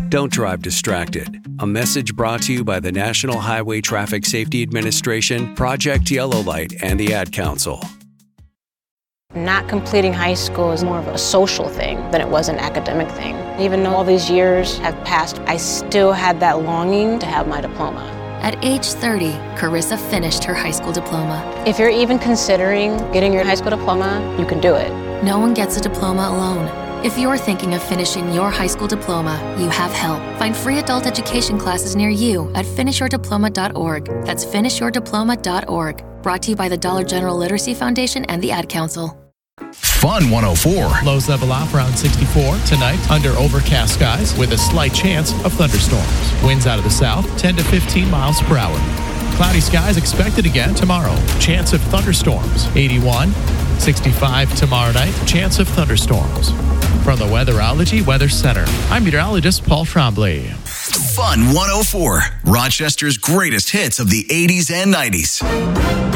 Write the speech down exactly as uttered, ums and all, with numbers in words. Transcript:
Don't drive distracted. A message brought to you by the National Highway Traffic Safety Administration, Project Yellow Light, and the Ad Council. Not completing high school is more of a social thing than it was an academic thing. Even though all these years have passed, I still had that longing to have my diploma. At age thirty, Carissa finished her high school diploma. If you're even considering getting your high school diploma, you can do it. No one gets a diploma alone. If you're thinking of finishing your high school diploma, you have help. Find free adult education classes near you at finish your diploma dot org. That's finish your diploma dot org. Brought to you by the Dollar General Literacy Foundation and the Ad Council. Fun one oh four. Lows level off around sixty-four tonight under overcast skies with a slight chance of thunderstorms. Winds out of the south, ten to fifteen miles per hour. Cloudy skies expected again tomorrow. Chance of thunderstorms, eighty-one. sixty-five tomorrow night. Chance of thunderstorms. From the Weatherology Weather Center, I'm meteorologist Paul Tremblay. Fun one oh four. Rochester's greatest hits of the eighties and nineties.